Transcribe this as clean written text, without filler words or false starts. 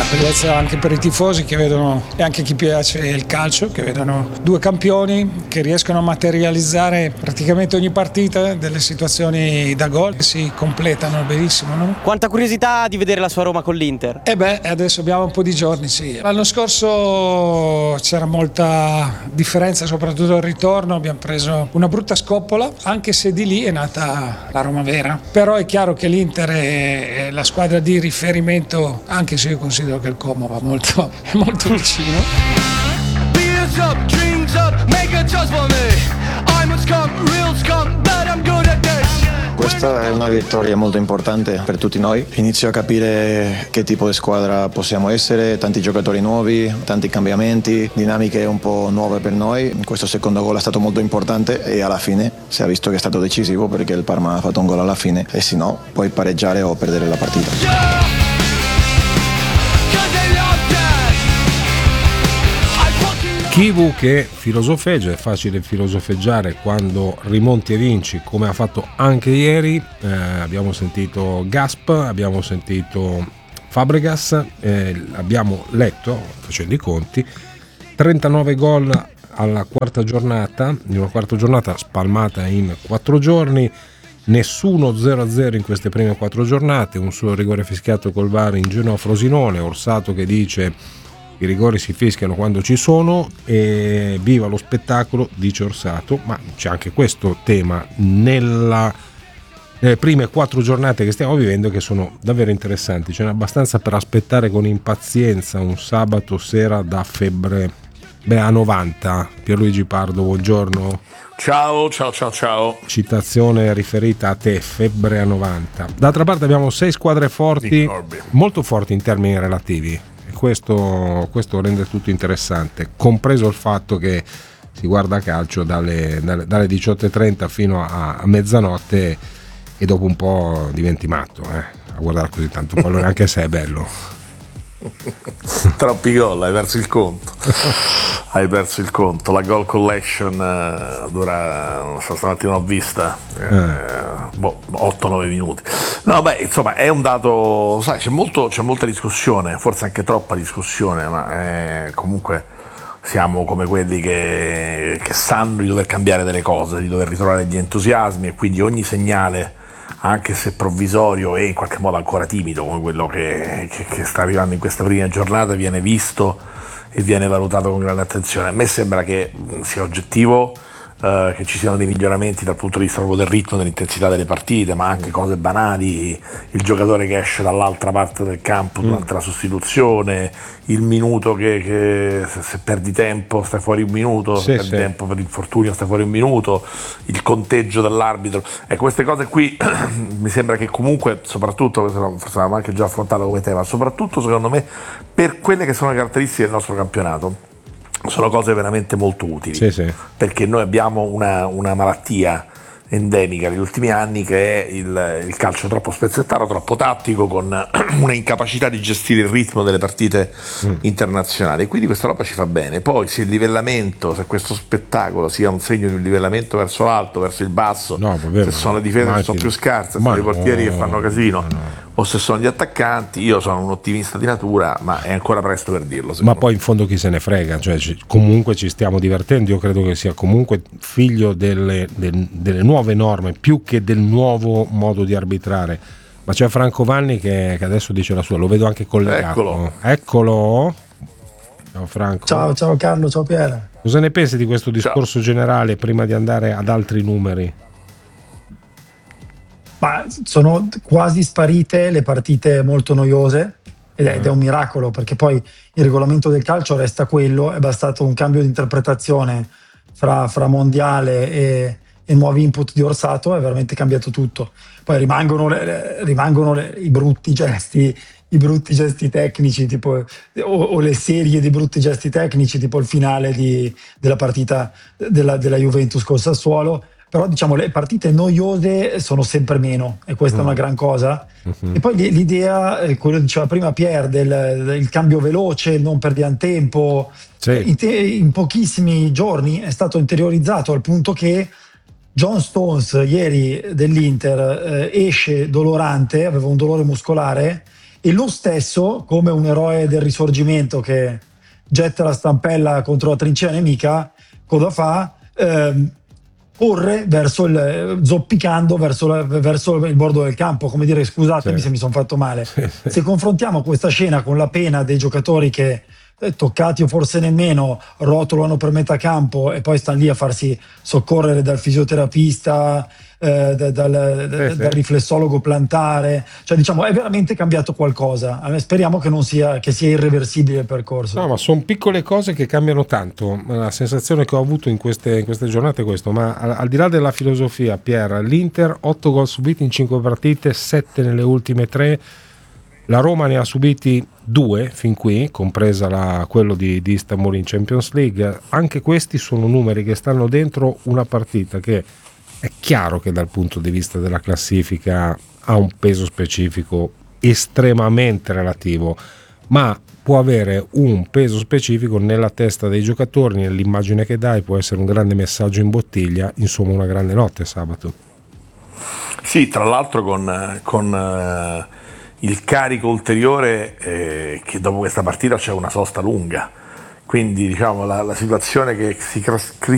Bellezza anche per i tifosi che vedono, e anche chi piace il calcio, che vedono due campioni che riescono a materializzare praticamente ogni partita delle situazioni da gol che si completano benissimo, no? Quanta curiosità di vedere la sua Roma con l'Inter. Adesso abbiamo un po' di giorni, sì. L'anno scorso c'era molta differenza, soprattutto al ritorno, abbiamo preso una brutta scoppola, anche se di lì è nata la Roma vera. Però è chiaro che l'Inter è la squadra di riferimento, anche se io considero che il Como va molto vicino. Questa è una vittoria molto importante per tutti noi. Inizio a capire che tipo di squadra possiamo essere, tanti giocatori nuovi, tanti cambiamenti, dinamiche un po' nuove per noi. Questo secondo gol è stato molto importante e alla fine si è visto che è stato decisivo perché il Parma ha fatto un gol alla fine e se no puoi pareggiare o perdere la partita. Chivu che filosofeggia, è facile filosofeggiare quando rimonti e vinci, come ha fatto anche ieri. Abbiamo sentito Gasp, abbiamo sentito Fabregas, abbiamo letto, facendo i conti, 39 gol alla quarta giornata, in una quarta giornata spalmata in 4 giorni, nessuno 0-0 in queste prime 4 giornate, un solo rigore fischiato col VAR in Genoa-Frosinone, Orsato che dice i rigori si fischiano quando ci sono e viva lo spettacolo, dice Orsato, ma c'è anche questo tema nelle prime 4 giornate che stiamo vivendo che sono davvero interessanti, ce n'è abbastanza per aspettare con impazienza un sabato sera da febbre a 90. Pierluigi Pardo, buongiorno. Ciao. Citazione riferita a te, febbre a 90. D'altra parte abbiamo 6 squadre forti, molto forti in termini relativi. Questo rende tutto interessante, compreso il fatto che si guarda calcio dalle 18:30 fino a mezzanotte e dopo un po' diventi matto a guardare così tanto pallone, anche se è bello. Troppi gol, hai perso il conto. La goal collection dura, stamattina l'ho vista 8-9 minuti. No, beh, insomma è un dato, sai, c'è molta discussione, forse anche troppa discussione, ma comunque siamo come quelli che sanno di dover cambiare delle cose, di dover ritrovare gli entusiasmi, e quindi ogni segnale, anche se provvisorio e in qualche modo ancora timido come quello che sta arrivando in questa prima giornata, viene visto e viene valutato con grande attenzione. A me sembra che sia oggettivo, che ci siano dei miglioramenti dal punto di vista proprio del ritmo, dell'intensità delle partite, ma anche cose banali, il giocatore che esce dall'altra parte del campo durante la sostituzione, il minuto che se perdi tempo stai fuori un minuto, se perdi tempo per infortunio stai fuori un minuto, il conteggio dell'arbitro, e queste cose qui mi sembra che comunque, soprattutto, forse l'avevamo anche già affrontato come tema, soprattutto secondo me per quelle che sono le caratteristiche del nostro campionato, sono cose veramente molto utili, perché noi abbiamo una malattia endemica negli ultimi anni che è il calcio troppo spezzettato, troppo tattico, con una incapacità di gestire il ritmo delle partite internazionali, e quindi questa roba ci fa bene. Poi se il livellamento, se questo spettacolo sia un segno di un livellamento verso l'alto, verso il basso, se sono le difese che sono più scarse, se sono i portieri che fanno casino, o se sono gli attaccanti, io sono un ottimista di natura, ma è ancora presto per dirlo. Ma poi in fondo chi se ne frega, cioè comunque ci stiamo divertendo. Io credo che sia comunque figlio delle nuove norme più che del nuovo modo di arbitrare. Ma c'è Franco Vanni che adesso dice la sua, lo vedo anche collegato. Eccolo. Ciao Franco. Ciao Carlo, ciao Piera. Cosa ne pensi di questo discorso generale prima di andare ad altri numeri? Ma sono quasi sparite le partite molto noiose ed è un miracolo, perché poi il regolamento del calcio resta quello, è bastato un cambio di interpretazione fra mondiale e nuovi input di Orsato, è veramente cambiato tutto. Poi rimangono i brutti gesti tecnici, tipo o le serie di brutti gesti tecnici, tipo il finale della partita della Juventus col Sassuolo. Però diciamo le partite noiose sono sempre meno, e questa è una gran cosa. E poi l'idea, quello che diceva prima Pier, del cambio veloce, non perdiamo tempo, in pochissimi giorni è stato interiorizzato, al punto che John Stones ieri dell'Inter esce dolorante, aveva un dolore muscolare, E lo stesso, come un eroe del risorgimento che getta la stampella contro la trincea nemica, cosa fa? Corre zoppicando verso il bordo del campo, come dire scusatemi Sì. se mi sono fatto male. Se confrontiamo questa scena con la pena dei giocatori che toccati o forse nemmeno rotolano per metà campo e poi stanno lì a farsi soccorrere dal fisioterapista, dal riflessologo plantare, cioè diciamo è veramente cambiato qualcosa. Speriamo che sia irreversibile il percorso. No, ma sono piccole cose che cambiano tanto. La sensazione che ho avuto in queste giornate è questo. Ma al di là della filosofia, Pier, l'Inter 8 gol subiti in 5 partite, 7 nelle ultime 3. La Roma ne ha subiti 2 fin qui, compresa quello di Istanbul in Champions League. Anche questi sono numeri che stanno dentro una partita che è chiaro che dal punto di vista della classifica ha un peso specifico estremamente relativo, ma può avere un peso specifico nella testa dei giocatori, nell'immagine che dai, può essere un grande messaggio in bottiglia, insomma una grande notte sabato. Sì, tra l'altro con il carico ulteriore che dopo questa partita c'è una sosta lunga, quindi diciamo la situazione che si